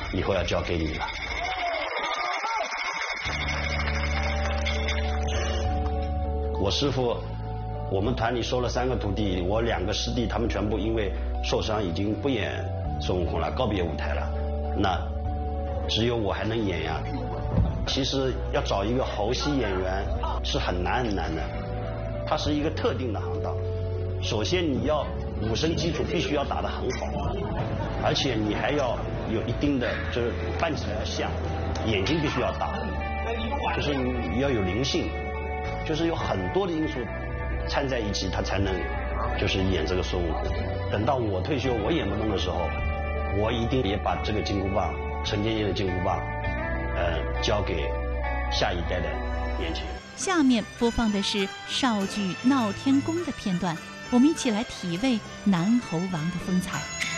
以后要交给你了。我师傅，我们团里收了3个徒弟，我2个师弟，他们全部因为受伤已经不演孙悟空了，告别舞台了。那只有我还能演呀。其实要找一个猴戏演员是很难很难的，它是一个特定的行当。首先你要武生基础必须要打得很好，而且你还要有一定的就是扮起来要像，眼睛必须要大，就是你要有灵性，就是有很多的因素掺在一起，他才能就是演这个孙悟空。等到我退休我演不动的时候，我一定也把这个金箍棒，陈建业的金箍棒交给下一代的年轻人。 下面播放的是少剧《闹天宫》的片段，我们一起来体味南猴王的风采。